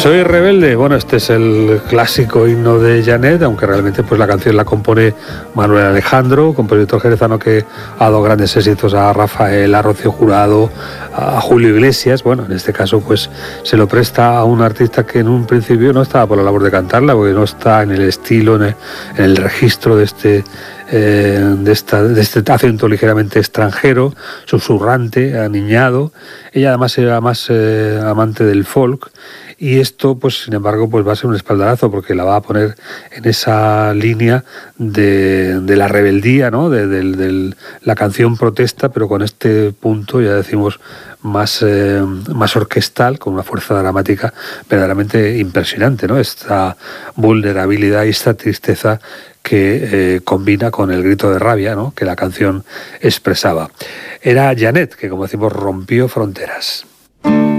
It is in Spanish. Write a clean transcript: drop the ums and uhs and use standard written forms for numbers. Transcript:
Soy rebelde. Bueno, este es el clásico himno de Janet, aunque realmente pues la canción la compone Manuel Alejandro, compositor jerezano que ha dado grandes éxitos a Rafael, a Rocío Jurado, a Julio Iglesias. Bueno, en este caso pues se lo presta a un artista que en un principio no estaba por la labor de cantarla, porque no está en el estilo, en el registro de este acento ligeramente extranjero, susurrante, aniñado. Ella además era más amante del folk, y esto pues sin embargo pues va a ser un espaldarazo, porque la va a poner en esa línea de la rebeldía, ¿no? de la canción protesta, pero con este punto, ya decimos, más orquestal, con una fuerza dramática verdaderamente impresionante, ¿no? Esta vulnerabilidad y esta tristeza que combina con el grito de rabia, ¿no?, que la canción expresaba. Era Janet, que como decimos rompió fronteras.